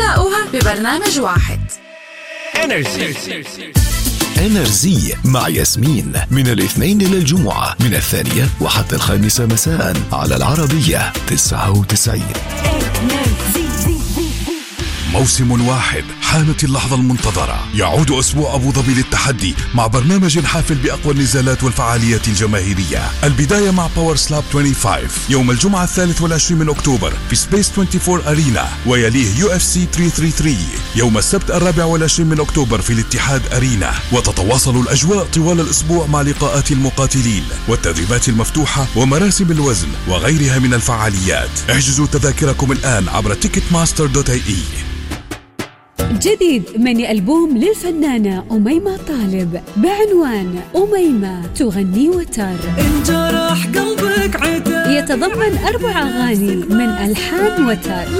تلاقوها ببرنامج واحد. إنرزي مع ياسمين من الاثنين إلى الجمعة من 2 وحتى 5 مساء على العربية 99. موسم واحد حانت اللحظة المنتظرة. يعود أسبوع أبو ظبي للتحدي مع برنامج حافل بأقوى النزالات والفعاليات الجماهيرية. البداية مع باور سلاب 25 يوم الجمعة 23 من أكتوبر في سبيس 24 أرينا، ويليه UFC 333 يوم السبت 24 من أكتوبر في الاتحاد أرينا. وتتواصل الأجواء طوال الأسبوع مع لقاءات المقاتلين والتدريبات المفتوحة ومراسم الوزن وغيرها من الفعاليات. احجزوا تذاكركم الآن عبر ticketmaster.ie. جديد مني ألبوم للفنانة أميمة طالب بعنوان أميمة تغني وتر. انجرح قلبك عتاب، يتضمن 4 أغاني من ألحان وتر.